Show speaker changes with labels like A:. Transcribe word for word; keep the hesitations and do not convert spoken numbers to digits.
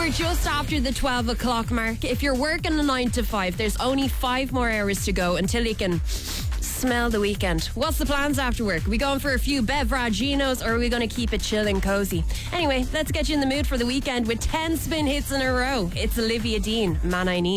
A: We're just after the twelve o'clock mark. If you're working a nine to five, there's only five more hours to go until you can smell the weekend. What's the plans after work? Are we going for a few beveraginos, or are we going to keep it chill and cozy? Anyway, let's get you in the mood for the weekend with ten spin hits in a row. It's Olivia Dean, Man I Need.